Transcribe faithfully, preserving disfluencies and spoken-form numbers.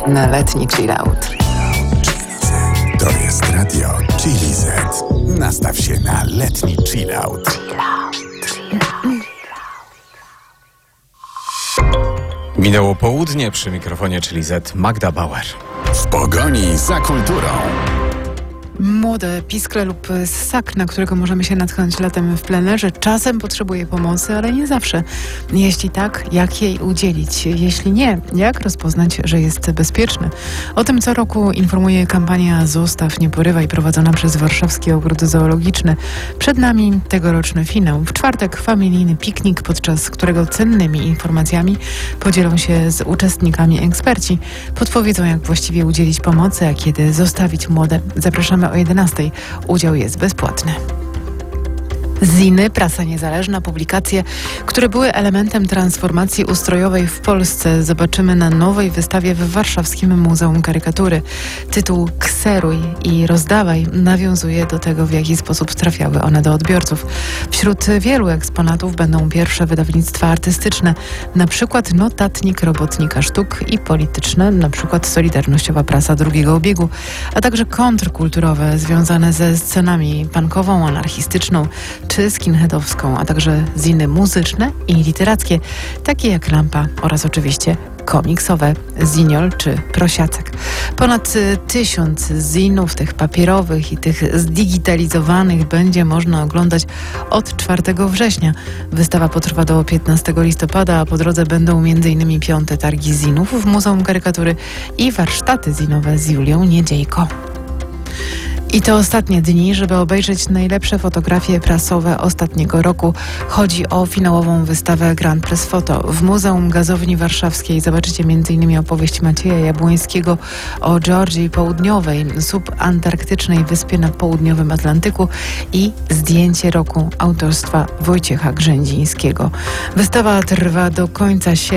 na letni chillout. To jest radio Chili Z. Nastaw się na letni chillout. Minęło południe, przy mikrofonie Chili Z Magda Bauer. W pogoni za kulturą. Młode piskle lub ssak, na którego możemy się natknąć latem w plenerze, czasem potrzebuje pomocy, ale nie zawsze. Jeśli tak, jak jej udzielić? Jeśli nie, jak rozpoznać, że jest bezpieczny? O tym co roku informuje kampania Zostaw, nie porywaj, prowadzona przez Warszawski Ogród Zoologiczny. Przed nami tegoroczny finał. W czwartek familijny piknik, podczas którego cennymi informacjami podzielą się z uczestnikami eksperci. Podpowiedzą, jak właściwie udzielić pomocy, a kiedy zostawić młode. Zapraszamy o jedenastej. Udział jest bezpłatny. Ziny, prasa niezależna, publikacje, które były elementem transformacji ustrojowej w Polsce, zobaczymy na nowej wystawie w Warszawskim Muzeum Karykatury. Tytuł Kseruj i rozdawaj nawiązuje do tego, w jaki sposób trafiały one do odbiorców. Wśród wielu eksponatów będą pierwsze wydawnictwa artystyczne, na przykład notatnik robotnika sztuk i polityczne, na przykład Solidarnościowa Prasa drugiego obiegu, a także kontrkulturowe związane ze scenami punkową, anarchistyczną czy skinheadowską, a także ziny muzyczne i literackie, takie jak Lampa oraz oczywiście komiksowe, Ziniol czy Prosiacek. Ponad tysiąc zinów, tych papierowych i tych zdigitalizowanych, będzie można oglądać od czwartego września. Wystawa potrwa do piętnastego listopada, a po drodze będą między innymi piąte targi zinów w Muzeum Karykatury i warsztaty zinowe z Julią Niedziejko. I to ostatnie dni, żeby obejrzeć najlepsze fotografie prasowe ostatniego roku. Chodzi o finałową wystawę Grand Press Photo. W Muzeum Gazowni Warszawskiej zobaczycie między innymi opowieść Macieja Jabłońskiego o Georgii Południowej, subantarktycznej wyspie na południowym Atlantyku, i zdjęcie roku autorstwa Wojciecha Grzędzińskiego. Wystawa trwa do końca sierpnia.